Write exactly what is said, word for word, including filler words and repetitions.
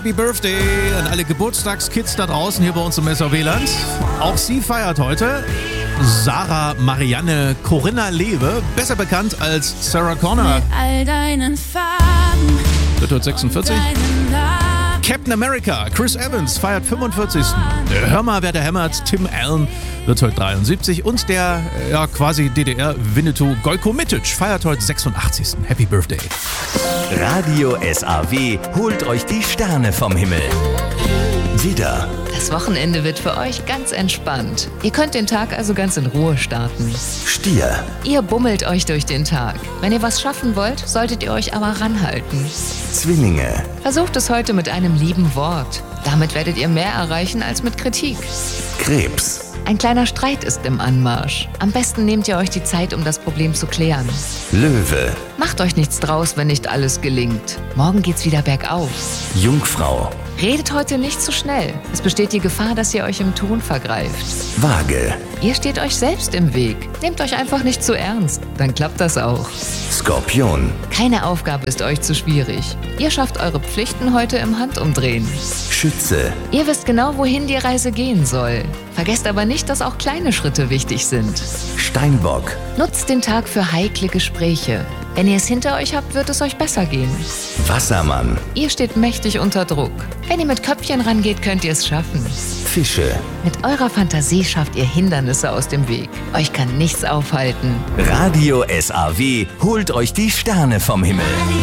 Happy Birthday an alle Geburtstagskids da draußen hier bei uns im S A W-Land. Auch sie feiert heute. Sarah Marianne Corinna Lewe, besser bekannt als Sarah Connor. Mit all deinen Farben. Wird heute sechsundvierzig. Captain America, Chris Evans feiert fünfundvierzigsten. Hör mal, wer da hämmert, Tim Allen wird heute dreiundsiebzig. Und der ja, quasi D D R-Winnetou Gojko Mitic feiert heute sechsundachtzigsten. Happy Birthday. Radio S A W holt euch die Sterne vom Himmel. Widder, Das Wochenende wird für euch ganz entspannt. Ihr könnt den Tag also ganz in Ruhe starten. Stier, Ihr bummelt euch durch den Tag. Wenn ihr was schaffen wollt, solltet ihr euch aber ranhalten. Zwillinge, Versucht es heute mit einem lieben Wort. Damit werdet ihr mehr erreichen als mit Kritik. Krebs, Ein kleiner Streit ist im Anmarsch. Am besten nehmt ihr euch die Zeit, um das Problem zu klären. Löwe, Macht euch nichts draus, wenn nicht alles gelingt. Morgen geht's wieder bergauf. Jungfrau, Redet heute nicht zu schnell. Es besteht die Gefahr, dass ihr euch im Ton vergreift. Waage, Ihr steht euch selbst im Weg. Nehmt euch einfach nicht zu ernst. Dann klappt das auch. Skorpion, Keine Aufgabe ist euch zu schwierig. Ihr schafft eure Pflichten heute im Handumdrehen. Schütze, Ihr wisst genau, wohin die Reise gehen soll. Vergesst aber nicht, dass auch kleine Schritte wichtig sind. Steinbock, Nutzt den Tag für heikle Gespräche. Wenn ihr es hinter euch habt, wird es euch besser gehen. Wassermann, Ihr steht mächtig unter Druck. Wenn ihr mit Köpfchen rangeht, könnt ihr es schaffen. Fische. Mit eurer Fantasie schafft ihr Hindernisse aus dem Weg. Euch kann nichts aufhalten. Radio S A W holt euch die Sterne vom Himmel.